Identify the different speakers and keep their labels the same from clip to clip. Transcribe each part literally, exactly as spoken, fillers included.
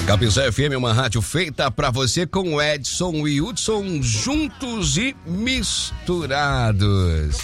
Speaker 1: Capinzal F M é uma rádio feita pra você com Edson e Hudson juntos e misturados.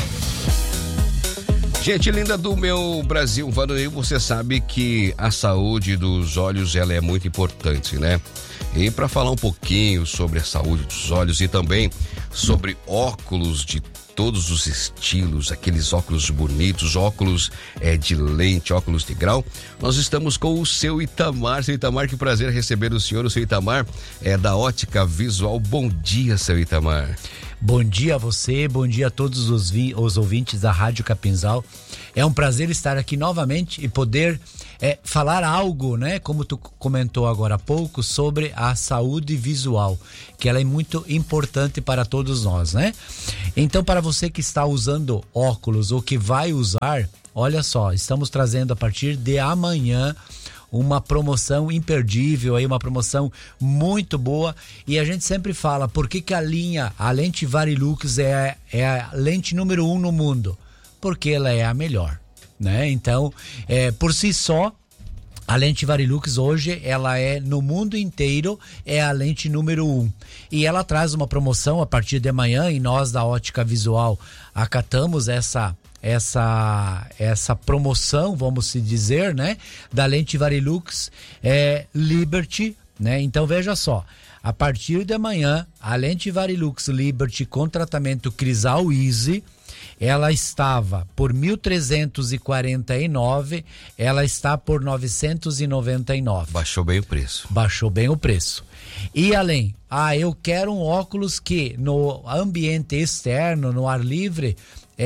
Speaker 1: Gente linda do meu Brasil, Vanderlei, você sabe que a saúde dos olhos ela é muito importante, né? E para falar um pouquinho sobre a saúde dos olhos e também sobre óculos de todos os estilos, aqueles óculos bonitos, óculos é, de lente, óculos de grau, nós estamos com o seu Itamar. Seu Itamar, que prazer receber o senhor. O seu Itamar é da Ótica Visual. Bom dia, seu Itamar.
Speaker 2: Bom dia a você, bom dia a todos os, vi- os ouvintes da Rádio Capinzal. É um prazer estar aqui novamente e poder é, falar algo, né? Como tu comentou agora há pouco, sobre a saúde visual, que ela é muito importante para todos nós, né? Então, para você que está usando óculos ou que vai usar, olha só, estamos trazendo a partir de amanhã uma promoção imperdível, aí uma promoção muito boa. E a gente sempre fala, por que que a linha, a lente Varilux é, é a lente número um no mundo? Porque ela é a melhor, né? Então, é, por si só, a lente Varilux hoje, ela é no mundo inteiro, é a lente número um. E ela traz uma promoção a partir de amanhã, e nós da Ótica Visual acatamos essa essa essa promoção, vamos se dizer, né, da lente Varilux é, Liberty, né? Então veja só, a partir de amanhã a lente Varilux Liberty com tratamento Crisal Easy, ela estava por mil trezentos e quarenta e nove, ela está por novecentos e noventa e nove.
Speaker 1: Baixou bem o preço.
Speaker 2: Baixou bem o preço. E além, ah, eu quero um óculos que no ambiente externo, no ar livre,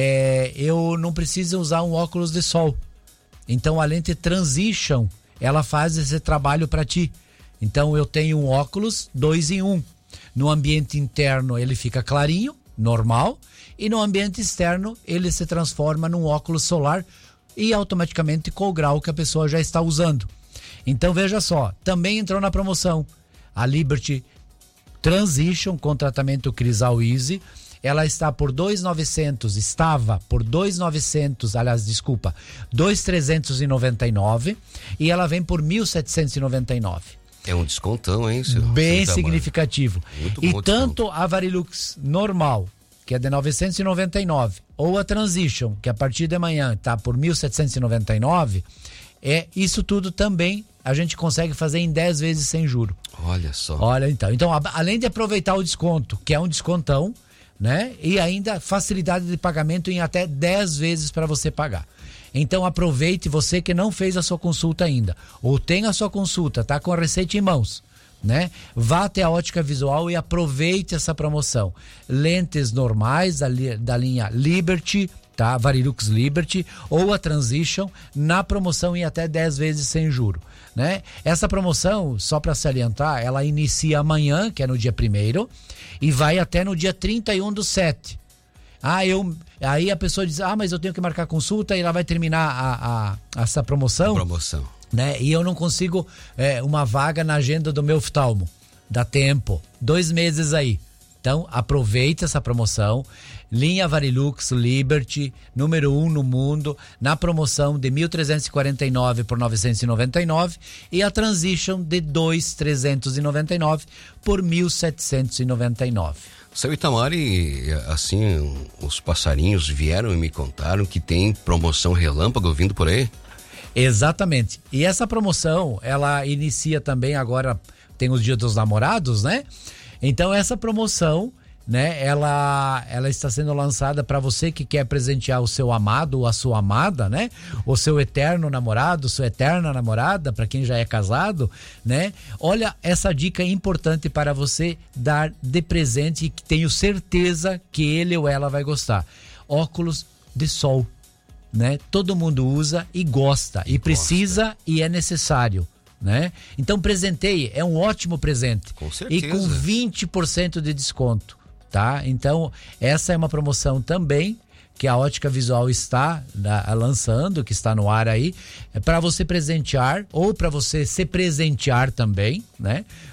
Speaker 2: é, eu não preciso usar um óculos de sol. Então a lente Transition, ela faz esse trabalho para ti. Então eu tenho um óculos dois em um. No ambiente interno ele fica clarinho, normal, e no ambiente externo ele se transforma num óculos solar e automaticamente com o grau que a pessoa já está usando. Então veja só, também entrou na promoção a Liberty Transition com tratamento Crisal Easy. Ela está por dois mil e novecentos, estava por dois mil e novecentos, aliás, desculpa, dois mil trezentos e noventa e nove, e ela vem por mil setecentos e noventa e nove.
Speaker 1: É um descontão, hein, senhor?
Speaker 2: Bem significativo.
Speaker 1: Muito
Speaker 2: e
Speaker 1: bom
Speaker 2: tanto
Speaker 1: desconto.
Speaker 2: a Varilux normal, que é de novecentos e noventa e nove, ou a Transition, que a partir de amanhã está por mil setecentos e noventa e nove, é isso tudo também a gente consegue fazer em dez vezes sem juro.
Speaker 1: Olha só.
Speaker 2: Olha então, então a, além de aproveitar o desconto, que é um descontão, né? E ainda facilidade de pagamento em até dez vezes para você pagar. Então aproveite, você que não fez a sua consulta ainda, ou tem a sua consulta, tá com a receita em mãos, né? Vá até a Ótica Visual e aproveite essa promoção. Lentes normais da, li, da linha Liberty, tá? Varilux Liberty ou a Transition na promoção em até dez vezes sem juro, né? Essa promoção, só para salientar, ela inicia amanhã, que é no dia primeiro, e vai até no dia trinta e um do sete. Ah, eu, aí a pessoa diz, ah, mas eu tenho que marcar consulta e ela vai terminar a, a, essa promoção.
Speaker 1: Promoção.
Speaker 2: Né? E eu não consigo é, uma vaga na agenda do meu oftalmo. Dá tempo. Dois meses aí. Então, aproveite essa promoção. Linha Varilux Liberty, número um no mundo, na promoção de mil trezentos e quarenta e nove por novecentos e noventa e nove, e a Transition de dois mil trezentos e noventa e nove por mil setecentos e noventa e nove.
Speaker 1: Seu Itamar, e assim, os passarinhos vieram e me contaram que tem promoção relâmpago vindo por aí?
Speaker 2: Exatamente. E essa promoção, ela inicia também agora, tem os Dias dos Namorados, né? Então essa promoção, né, ela, ela está sendo lançada para você que quer presentear o seu amado ou a sua amada, né? O seu eterno namorado, sua eterna namorada, para quem já é casado, né? Olha, essa dica é importante para você dar de presente e que tenho certeza que ele ou ela vai gostar. Óculos de sol, né? Todo mundo usa e gosta, e, e precisa gosta. E é necessário, né? Então presenteie, é um ótimo presente.
Speaker 1: Com certeza.
Speaker 2: E com vinte por cento de desconto, tá? Então essa é uma promoção também que a Ótica Visual está na, lançando, que está no ar aí, é para você presentear ou para você se presentear também, né?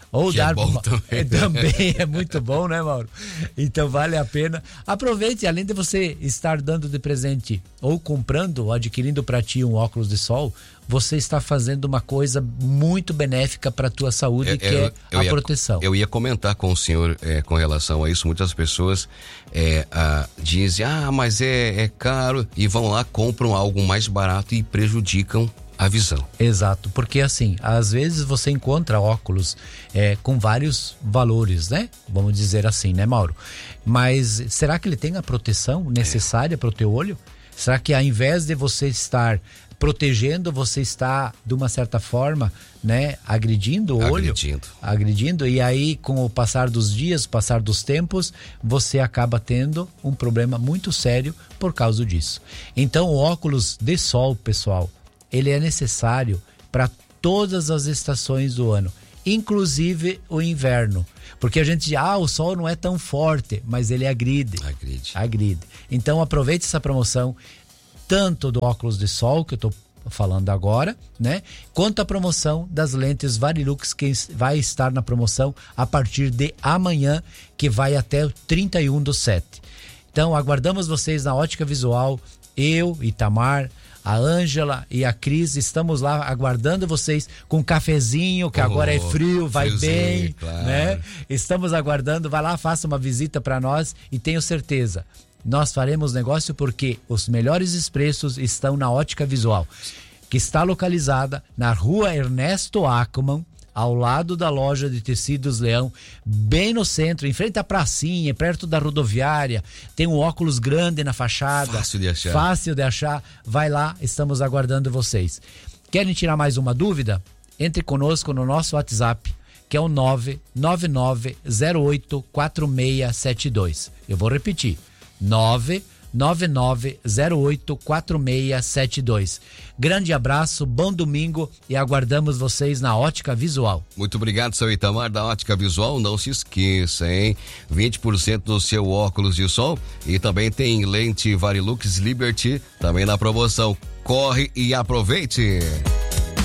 Speaker 2: Ou
Speaker 1: que
Speaker 2: dar
Speaker 1: é bom
Speaker 2: uma...
Speaker 1: também.
Speaker 2: É, também é muito bom, né, Mauro? Então vale a pena. Aproveite, além de você estar dando de presente ou comprando ou adquirindo para ti um óculos de sol, você está fazendo uma coisa muito benéfica para a tua saúde, é, que é a
Speaker 1: ia,
Speaker 2: proteção.
Speaker 1: Eu ia comentar com o senhor é, com relação a isso. Muitas pessoas é, a, dizem, ah, mas é, é caro, e vão lá, compram algo mais barato e prejudicam a visão.
Speaker 2: Exato, porque assim, às vezes você encontra óculos é, com vários valores, né? Vamos dizer assim, né, Mauro? Mas será que ele tem a proteção necessária é. para o teu olho? Será que ao invés de você estar protegendo, você está, de uma certa forma, né, agredindo o olho?
Speaker 1: Agredindo.
Speaker 2: Agredindo, e aí, com o passar dos dias, passar dos tempos, você acaba tendo um problema muito sério por causa disso. Então, o óculos de sol, pessoal, ele é necessário para todas as estações do ano, inclusive o inverno. Porque a gente diz, ah, o sol não é tão forte, mas ele agride.
Speaker 1: Agride.
Speaker 2: Agride. Então aproveite essa promoção, tanto do óculos de sol, que eu estou falando agora, né? Quanto a promoção das lentes Varilux, que vai estar na promoção a partir de amanhã, que vai até o trinta e um do sete. Então aguardamos vocês na Ótica Visual, eu, Itamar, a Ângela e a Cris, estamos lá aguardando vocês com um cafezinho, que oh, agora é frio, vai bem, claro, né? Estamos aguardando, vai lá, faça uma visita para nós e tenho certeza, nós faremos negócio porque os melhores preços estão na Ótica Visual, que está localizada na Rua Ernesto Ackermann, ao lado da loja de tecidos Leão, bem no centro, em frente à pracinha, perto da rodoviária. Tem um óculos grande na fachada.
Speaker 1: Fácil de achar.
Speaker 2: Fácil de achar. Vai lá, estamos aguardando vocês. Querem tirar mais uma dúvida? Entre conosco no nosso WhatsApp, que é o nove nove nove zero oito quatro seis sete dois. Eu vou repetir. nove nove nove zero oito quatro seis sete dois. Grande abraço, bom domingo e aguardamos vocês na Ótica Visual.
Speaker 1: Muito obrigado, seu Itamar da Ótica Visual. Não se esqueça, hein? vinte por cento no seu óculos de sol e também tem lente Varilux Liberty também na promoção. Corre e aproveite!